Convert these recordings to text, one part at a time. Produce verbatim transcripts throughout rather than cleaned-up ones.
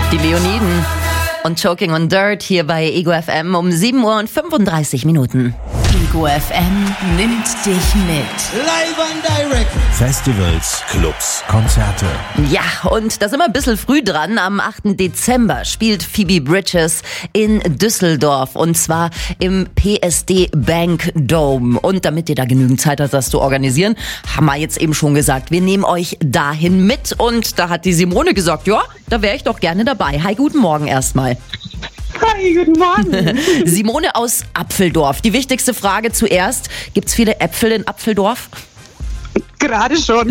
Die Leoniden und Choking on Dirt hier bei Ego F M um sieben Uhr und fünfunddreißig Minuten. Ego F M nimmt dich mit. Live and direct. Festivals, Clubs, Konzerte. Ja, und da sind wir ein bisschen früh dran. Am achten Dezember spielt Phoebe Bridgers in Düsseldorf und zwar im P S D Bank Dome. Und damit ihr da genügend Zeit habt, das zu organisieren, haben wir jetzt eben schon gesagt, wir nehmen euch dahin mit. Und da hat die Simone gesagt, ja, da wäre ich doch gerne dabei. Hi, guten Morgen erstmal. Hi, guten Morgen. Simone aus Apfeldorf. Die wichtigste Frage zuerst. Gibt's viele Äpfel in Apfeldorf? Gerade schon.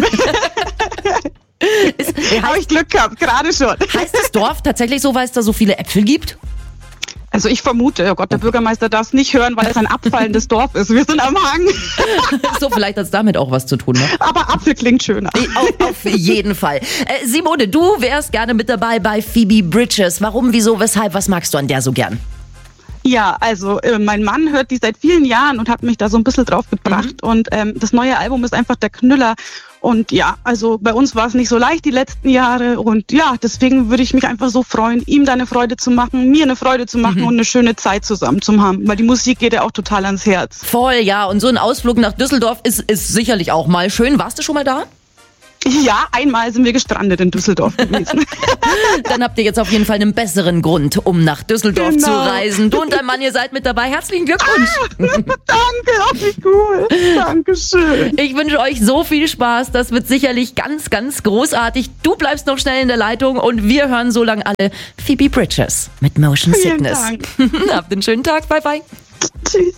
Habe ich Glück gehabt, gerade schon. Heißt das Dorf tatsächlich so, weil es da so viele Äpfel gibt? Also ich vermute, oh Gott, der Bürgermeister darf es nicht hören, weil es ein abfallendes Dorf ist. Wir sind am Hang. So, vielleicht hat es damit auch was zu tun, ne? Aber Apfel klingt schöner. Auf, auf jeden Fall. Äh, Simone, du wärst gerne mit dabei bei Phoebe Bridgers. Warum, wieso, weshalb, was magst du an der so gern? Ja, also äh, mein Mann hört die seit vielen Jahren und hat mich da so ein bisschen drauf gebracht. Mhm. Und ähm, das neue Album ist einfach der Knüller. Und ja, also bei uns war es nicht so leicht die letzten Jahre. Und ja, deswegen würde ich mich einfach so freuen, ihm da eine Freude zu machen, mir eine Freude zu machen mhm. und eine schöne Zeit zusammen zu haben. Weil die Musik geht ja auch total ans Herz. Voll, ja. Und so ein Ausflug nach Düsseldorf ist, ist sicherlich auch mal schön. Warst du schon mal da? Ja, einmal sind wir gestrandet in Düsseldorf gewesen. Dann habt ihr jetzt auf jeden Fall einen besseren Grund, um nach Düsseldorf genau. zu reisen. Du und dein Mann, ihr seid mit dabei. Herzlichen Glückwunsch. Ah, danke, oh, wie cool. Dankeschön. Ich wünsche euch so viel Spaß. Das wird sicherlich ganz, ganz großartig. Du bleibst noch schnell in der Leitung und wir hören so lange alle Phoebe Bridgers mit Motion Vielen Sickness. Dank. Habt einen schönen Tag. Bye, bye. Tschüss.